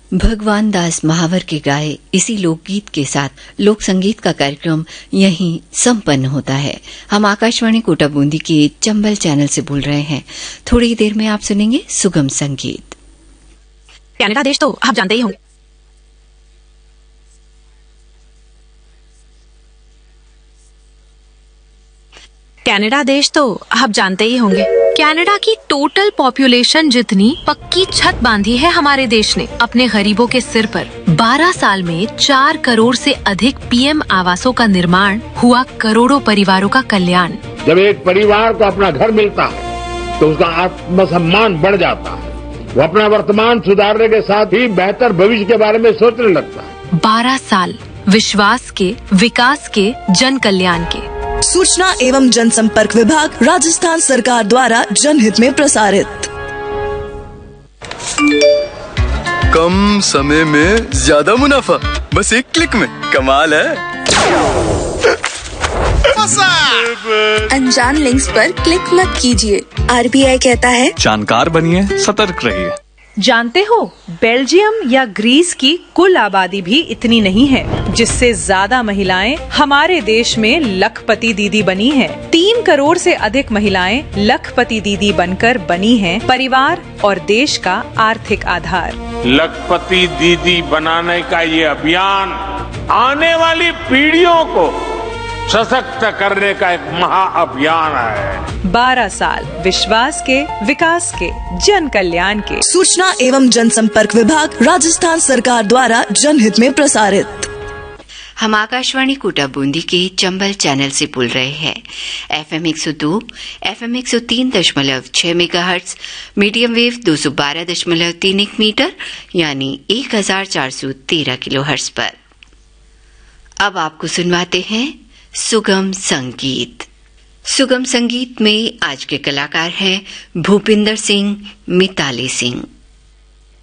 भगवान दास महावर के गाए इसी लोकगीत के साथ लोक संगीत का कार्यक्रम यहीं संपन्न होता है। हम आकाशवाणी कोटा बूंदी के चंबल चैनल से बोल रहे हैं। थोड़ी देर में आप सुनेंगे सुगम संगीत। कनाडा देश तो आप जानते ही होंगे। कनाडा देश तो आप जानते ही होंगे। कनाडा की टोटल पॉपुलेशन जितनी पक्की छत बांधी है हमारे देश ने अपने गरीबों के सिर पर। 12 साल में 4 करोड़ से अधिक पीएम आवासों का निर्माण हुआ, करोड़ों परिवारों का कल्याण। जब एक परिवार को अपना घर मिलता है तो उसका आत्मसम्मान बढ़ जाता है। वो अपना वर्तमान सुधारने के साथ ही बेहतर भविष्य के बारे में सोचने लगता है। 12 साल विश्वास के, विकास के, जन कल्याण के। सूचना एवं जनसंपर्क विभाग, राजस्थान सरकार द्वारा जनहित में प्रसारित। कम समय में ज्यादा मुनाफा, बस एक क्लिक में, कमाल है। अनजान लिंक्स पर क्लिक मत कीजिए। आरबीआई कहता है जानकार बनिए, सतर्क रहिए। जानते हो, बेल्जियम या ग्रीस की कुल आबादी भी इतनी नहीं है, जिससे ज्यादा महिलाएं हमारे देश में लखपति दीदी बनी हैं। 3 करोड़ से अधिक महिलाएं लखपति दीदी बनकर बनी हैं परिवार और देश का आर्थिक आधार। लखपति दीदी बनाने का ये अभियान आने वाली पीढ़ियों को सशक्त करने का एक महाअभियान है। 12 साल विश्वास के, विकास के, जन कल्याण के। सूचना एवं जनसंपर्क विभाग, राजस्थान सरकार द्वारा जनहित में प्रसारित। हम आकाशवाणी कोटा बूंदी के चंबल चैनल से बोल रहे हैं। FM 102, FM 103.6 megahertz, medium wave 212.31 metre यानी 1413 किलोहर्ट्ज पर। अब आपको सुनवाते हैं सुगम संगीत। सुगम संगीत में आज के कलाकार हैं भूपिंदर सिंह, मिताली सिंह।